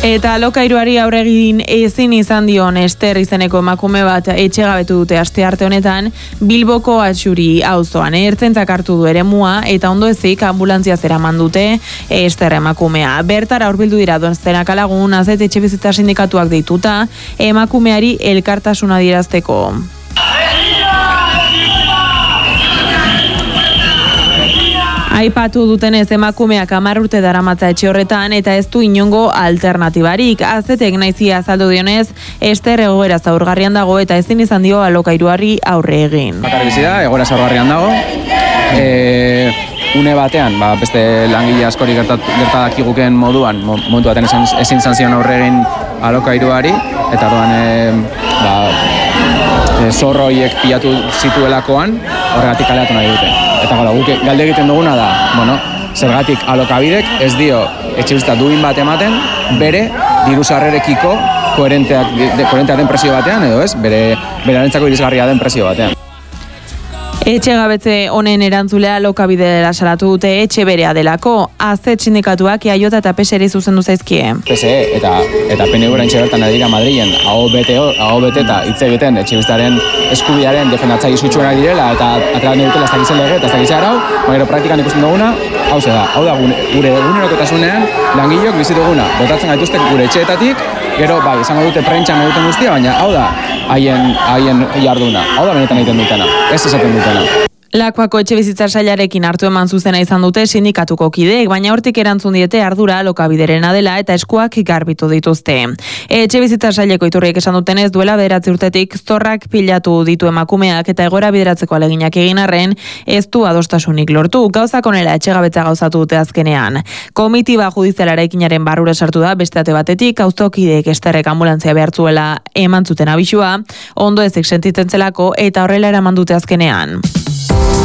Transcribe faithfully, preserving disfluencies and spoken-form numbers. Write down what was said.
Eta alokairuari aurre egin ezin izan dion Ester izeneko emakume bat etxegabetu dute astearte honetan Bilboko Atxuri auzoan. Ertzaintzak hartu du eremua eta ondoezik anbulantzia zeraman dute Ester emakumea. Bertara hurbildu dira Donostiako Lagun Azet etxebizitza sindikatuak deituta emakumeari elkartasuna adierazteko. Aipatu dutenez emakumeak hamar urte daramatza etxe horretan eta ez du inongo alternatibarik. Azetek naizia azaldu dionez, Ester egoera zaurgarrian dago eta ezin izan dio alokairuari aurre egin. Bakar bizi da, egoera zaurgarrian dago. E, une batean, ba, beste langile askori gertadakiguken moduan, momentu batean ezin, ezin izan zion aurre egin alokairuari, eta orduan e, ba, e, zorro horiek pilatu zituelakoan, horregatik kaleatu nahi dute. Eta gara, guk galde egiten duguna da, bueno, zergatik alokabidek ez dio etxebizitza duin bat ematen, bere diru sarrerekiko koherenteak, de, koherenteak den presio batean, edo ez, bere berarentzako irisgarria den presio batean. Etxe gabetze honen erantzulea alokabide dela salatu dute etxe berea delako. Azet sindikatuak E A J eta P S eri zuzendu zaizkie. P S E eta, eta P N V oraintxe bertan adira Madrilen, aho bete, aho bete eta hitz egiten etxebizitzaren eskubidearen defendatzaile sutsuenak direla eta ateratzen dutela ez dakitzen lege eta ez dakitzen arau, baina praktikan ikusten duguna, hau ze da, hau da gure egunerokotasunean langileok bizi duguna, botatzen gaituzten gure etxeetatik, gero bai, izango dute prentxan egiten guztia, baina hau da haien haien jarduna, hau da benetan egiten dutena, ez esaten dutena. Lakuako etxebizitza sailarekin hartu eman zuzena izan dute sindikatuko kideek, baina hortik erantzun diete ardura alokabiderena dela eta eskuak garbitu dituzte. Etxebizitza saileko iturriek esan dutenez duela bederatzi urtetik zorrak pilatu ditu emakumeak eta egoera bideratzeko aleginak egin arren ez du adostasunik lortu. Gauzak onela etxegabetza gauzatu dute azkenean. Komitiba judizialara ekinaren barrura sartu da beste ate batetik auzokideek Esterrek anbulantzia behartzuela eman zuten abisua, ondo ezek sentitzen zelako eta horrela eraman dute azkenean.